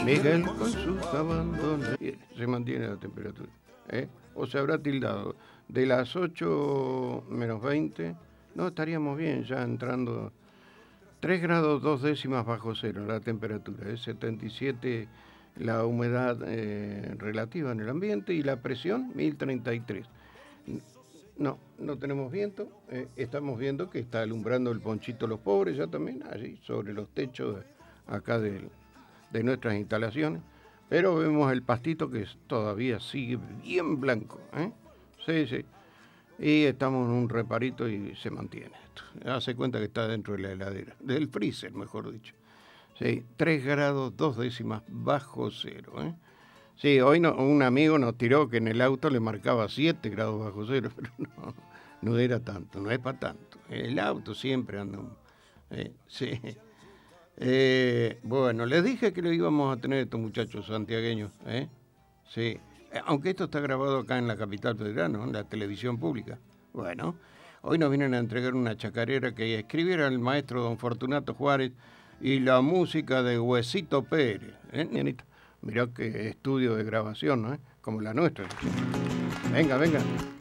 Miguel con sus abandonos. Se mantiene la temperatura. O se habrá tildado de las 8 menos 20. No, estaríamos bien ya entrando. 3 grados 2 décimas bajo cero la temperatura. Es 77 la humedad relativa en el ambiente y la presión 1033. No, no tenemos viento. Estamos viendo que está alumbrando el ponchito Los Pobres ya también, allí sobre los techos acá de nuestras instalaciones. Pero vemos el pastito que todavía sigue bien blanco. Sí, sí. Y estamos en un reparito y se mantiene esto. Hace cuenta que está dentro de la heladera, del freezer, mejor dicho. Sí, 3 grados 2 décimas bajo cero. Sí, hoy un amigo nos tiró que en el auto le marcaba 7 grados bajo cero, pero no era tanto, no es para tanto. El auto siempre anda. Sí. Bueno, les dije que lo íbamos a tener estos muchachos santiagueños. Sí. Aunque esto está grabado acá en la capital federal, ¿no? En la televisión pública. Bueno, hoy nos vienen a entregar una chacarera que escribiera el maestro don Fortunato Juárez y la música de Huesito Pérez. Nenita? Mirá qué estudio de grabación, ¿no? Como la nuestra. Venga, venga.